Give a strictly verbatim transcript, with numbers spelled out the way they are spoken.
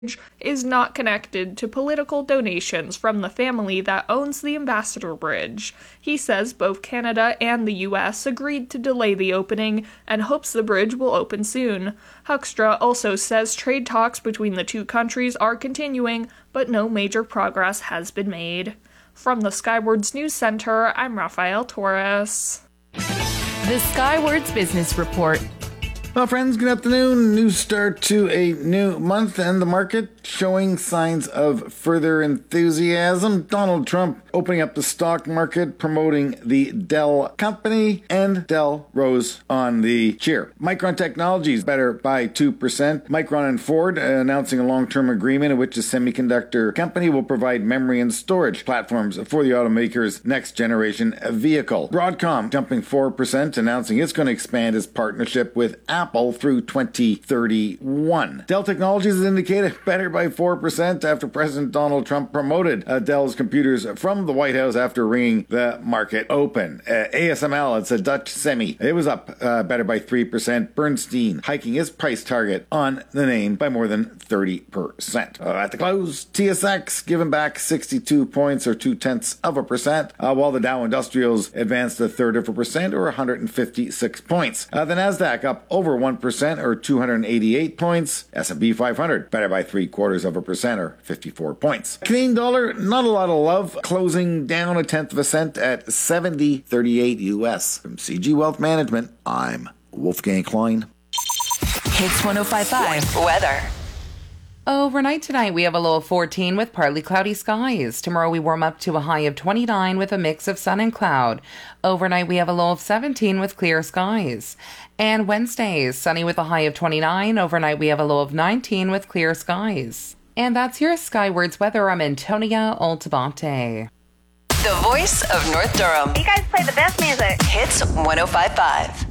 is not connected to political donations from the family that owns the Ambassador Bridge. He says both Canada and the U S agreed to delay the opening and hopes the bridge will open soon. Hoekstra also says trade talks between the two countries are continuing, but no major progress has been made. From the Skywards News Center, I'm Rafael Torres. The Skywards Business Report. Well, friends, good afternoon. New start to a new month and the market showing signs of further enthusiasm. Donald Trump opening up the stock market, promoting the Dell company, and Dell rose on the cheer. Micron Technologies better by two percent. Micron and Ford announcing a long-term agreement in which the semiconductor company will provide memory and storage platforms for the automaker's next-generation vehicle. Broadcom jumping four percent, announcing it's going to expand its partnership with Apple through twenty thirty-one. Dell Technologies is indicated better by four percent after President Donald Trump promoted uh, Dell's computers from the White House after ringing the market open. Uh, A S M L, it's a Dutch semi. It was up uh, better by three percent. Bernstein hiking its price target on the name by more than thirty percent. Uh, at the close, T S X giving back sixty-two points or two-tenths of a percent, uh, while the Dow Industrials advanced a third of a percent or one hundred fifty-six points. Uh, the Nasdaq up over one percent or two hundred eighty-eight points. S and P five hundred better by three quarters of a percent or fifty-four points. Canadian dollar, not a lot of love, closing down a tenth of a cent at seventy thirty-eight U S. From C G Wealth Management, I'm Wolfgang Klein. Hits one oh five point five weather. Overnight tonight, we have a low of fourteen with partly cloudy skies. Tomorrow, we warm up to a high of twenty-nine with a mix of sun and cloud. Overnight, we have a low of seventeen with clear skies. And Wednesday is sunny with a high of twenty-nine. Overnight, we have a low of nineteen with clear skies. And that's your Skywards weather. I'm Antonia Altabate. The voice of North Durham. You guys play the best music. Hits one oh five point five.